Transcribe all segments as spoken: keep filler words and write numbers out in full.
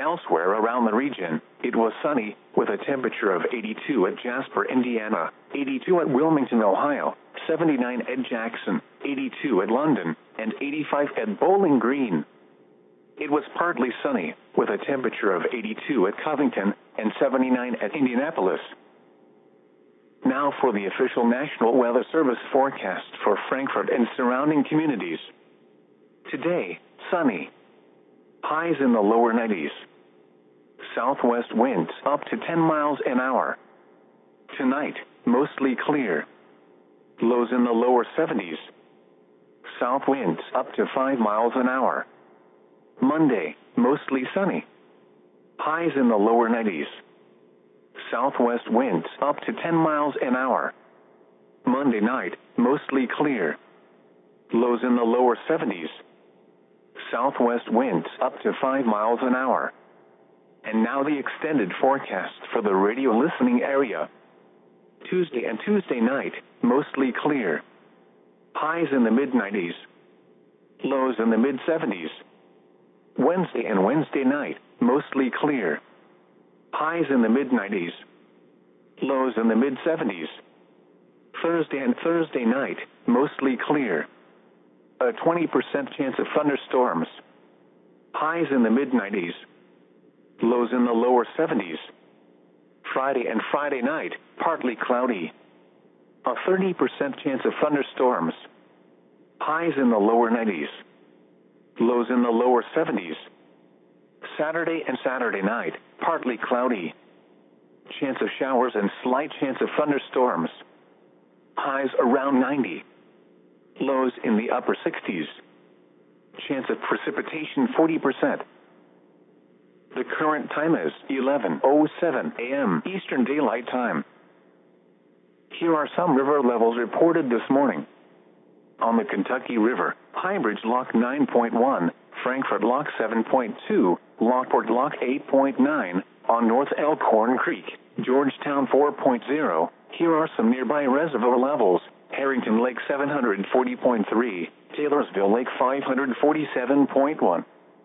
Elsewhere around the region, it was sunny, with a temperature of eighty-two at Jasper, Indiana, eighty-two at Wilmington, Ohio, seventy-nine at Jackson, eighty-two at London, and eighty-five at Bowling Green. It was partly sunny, with a temperature of eighty-two at Covington and seventy-nine at Indianapolis. Now for the official National Weather Service forecast for Frankfort and surrounding communities. Today, sunny. Highs in the lower nineties. Southwest winds up to ten miles an hour. Tonight, mostly clear. Lows in the lower seventies. South winds up to five miles an hour. Monday, mostly sunny. Highs in the lower nineties. Southwest winds up to ten miles an hour. Monday night, mostly clear. Lows in the lower seventies. Southwest winds up to five miles an hour. And now the extended forecast for the radio listening area. Tuesday and Tuesday night, mostly clear. Highs in the mid nineties. Lows in the mid seventies. Wednesday and Wednesday night, mostly clear. Highs in the mid nineties. Lows in the mid seventies. Thursday and Thursday night, mostly clear. A twenty percent chance of thunderstorms. Highs in the mid nineties. Lows in the lower seventies. Friday and Friday night, partly cloudy. A thirty percent chance of thunderstorms. Highs in the lower nineties. Lows in the lower seventies. Saturday and Saturday night, partly cloudy. Chance of showers and slight chance of thunderstorms. Highs around ninety. Lows in the upper sixties. Chance of precipitation forty percent. The current time is eleven oh seven a m Eastern Daylight Time. Here are some river levels reported this morning. On the Kentucky River, Highbridge Lock nine point one, Frankfort Lock seven point two, Lockport Lock eight point nine, on North Elkhorn Creek, Georgetown four point oh. Here are some nearby reservoir levels. Harrington Lake seven hundred forty point three, Taylorsville Lake five hundred forty-seven point one.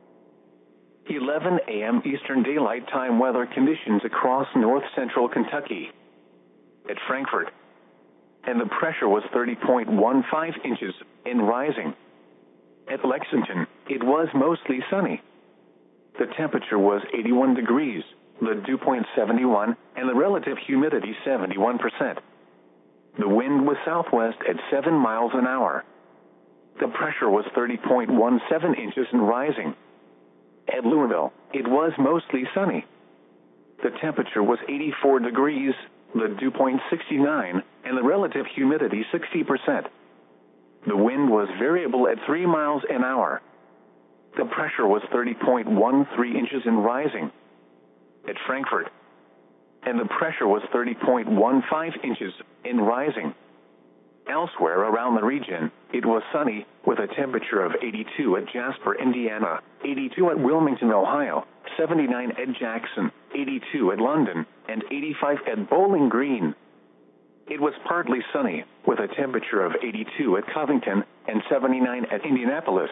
eleven a m Eastern Daylight Time weather conditions across north central Kentucky. At Frankfort, and the pressure was thirty point one five inches and rising. At Lexington, it was mostly sunny. The temperature was eighty-one degrees, the dew point seventy-one, and the relative humidity seventy-one percent. The wind was southwest at seven miles an hour. The pressure was thirty point one seven inches and rising. At Louisville, it was mostly sunny. The temperature was eighty-four degrees, the dew point sixty-nine, and the relative humidity sixty percent. The wind was variable at three miles an hour. The pressure was thirty point one three inches and rising. At Frankfort, and the pressure was thirty point one five inches and rising. Elsewhere around the region, it was sunny, with a temperature of eighty-two at Jasper, Indiana, eighty-two at Wilmington, Ohio, seventy-nine at Jackson, eighty-two at London, and eighty-five at Bowling Green. It was partly sunny, with a temperature of eighty-two at Covington and seventy-nine at Indianapolis.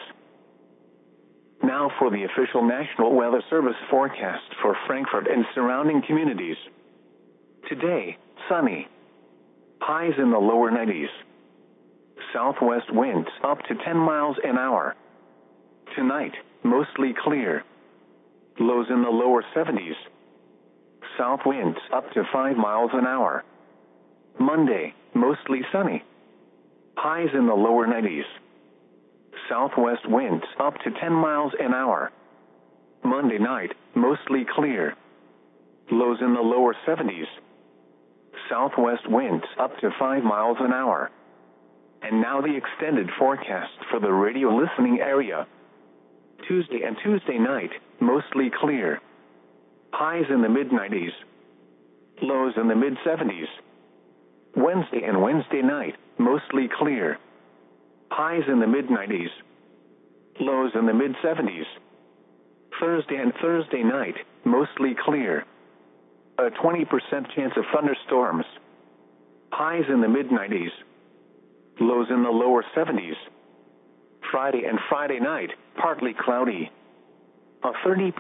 Now for the official National Weather Service forecast for Frankfort and surrounding communities. Today, sunny. Highs in the lower nineties. Southwest winds up to ten miles an hour. Tonight, mostly clear. Lows in the lower seventies. South winds up to five miles an hour. Monday, mostly sunny. Highs in the lower nineties. Southwest winds up to ten miles an hour. Monday night, mostly clear. Lows in the lower seventies. Southwest winds up to five miles an hour. And now the extended forecast for the radio listening area. Tuesday and Tuesday night, mostly clear. Highs in the mid nineties. Lows in the mid seventies. Wednesday and Wednesday night, mostly clear. Highs in the mid nineties. Lows in the mid seventies. Thursday and Thursday night, mostly clear. A twenty percent chance of thunderstorms. Highs in the mid nineties. Lows in the lower seventies. Friday and Friday night, partly cloudy. A thirty